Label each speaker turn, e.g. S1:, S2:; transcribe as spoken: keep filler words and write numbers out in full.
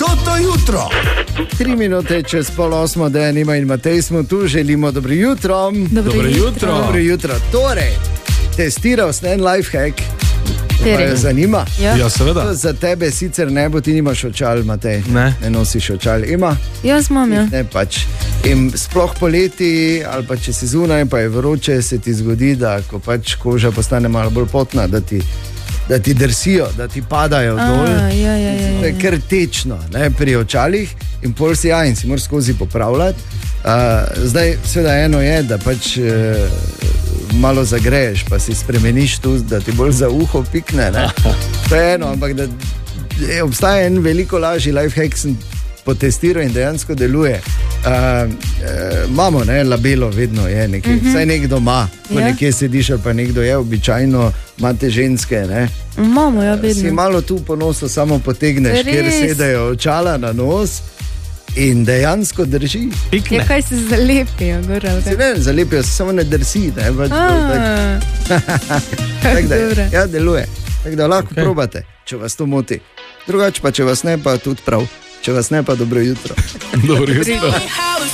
S1: Toto jutro.
S2: Tri minute čez pol osmo, da Nima in Matej smo tu, želimo dobro jutro.
S3: Dobro, dobro jutro.
S2: jutro. Dobro jutro. Torej, testiral sem en lifehack. Me zanima.
S3: Ja.
S4: Ja, seveda.
S2: To za tebe sicer ne bo, ti nimaš očal, Matej.
S4: Ne.
S2: Ne nosiš očal. Ima?
S3: Jaz imam, ja.
S2: Ne, pač. In sploh poleti, ali pa če si zunaj, pa je vroče, se ti zgodi, da ko pač koža postane malo bolj potna, da ti, da ti drsijo, da ti padajo
S3: A,
S2: dol.
S3: ja, ja, ja, ja.
S2: To je kar tečno, ne, pri očalih in pol si ja in si moraš skozi popravljati. Uh, zdaj, seveda eno je, da pač uh, malo zagreješ, pa si spremeniš tu, da ti bolj za uho pikne, ne. To je eno, ampak da je, obstaja en veliko lažji lifehack, sem potestiral in dejansko deluje. Uh, uh, imamo, ne, labelo vedno je nekje, uh -huh. Vsaj nekdo ima, ko
S3: Ja.
S2: nekje sediš ali pa nekdo je, običajno imate ženske, ne.
S3: Imamo, ja,
S2: Si
S3: vedno.
S2: malo tu po nosu samo potegneš,
S3: Res?
S2: kjer sedajo očala na nos in dejansko drži.
S4: Pikne.
S3: Ja, kaj se zalepijo, gor, ali
S2: Se
S3: kaj?
S2: ne, zalepijo se, samo ne drsi, ne, pač,
S3: A,
S2: tak, da,
S3: dobro.
S2: ja, deluje. Tako da lahko
S4: Okej.
S2: okay. probate, če vas to moti. Drugače pa, če vas ne, pa tudi prav. Če vas ne, pa dobro jutro.
S4: Dobro jutro.